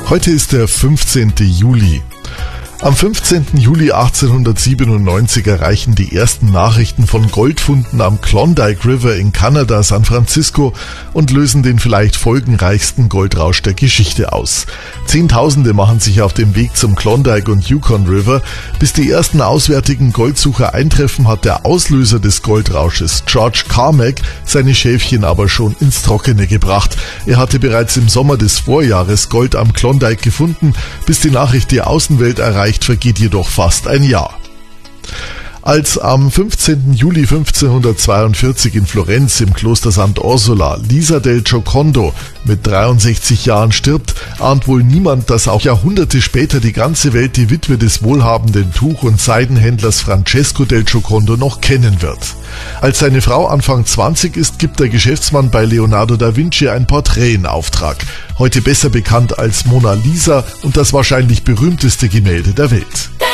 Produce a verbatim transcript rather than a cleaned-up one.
Heute ist der fünfzehnte Juli. Am fünfzehnten Juli achtzehnhundertsiebenundneunzig erreichen die ersten Nachrichten von Goldfunden am Klondike River in Kanada San Francisco und lösen den vielleicht folgenreichsten Goldrausch der Geschichte aus. Zehntausende machen sich auf den Weg zum Klondike und Yukon River. Bis die ersten auswärtigen Goldsucher eintreffen, hat der Auslöser des Goldrausches, George Carmack, seine Schäfchen aber schon ins Trockene gebracht. Er hatte bereits im Sommer des Vorjahres Gold am Klondike gefunden. Bis die Nachricht die Außenwelt erreicht, vergeht jedoch fast ein Jahr. Als am fünfzehnten Juli fünfzehnhundertzweiundvierzig in Florenz im Kloster Sankt Ursula Lisa del Giocondo mit dreiundsechzig Jahren stirbt, ahnt wohl niemand, dass auch Jahrhunderte später die ganze Welt die Witwe des wohlhabenden Tuch- und Seidenhändlers Francesco del Giocondo noch kennen wird. Als seine Frau Anfang zwanzig ist, gibt der Geschäftsmann bei Leonardo da Vinci ein Porträt in Auftrag. Heute besser bekannt als Mona Lisa und das wahrscheinlich berühmteste Gemälde der Welt.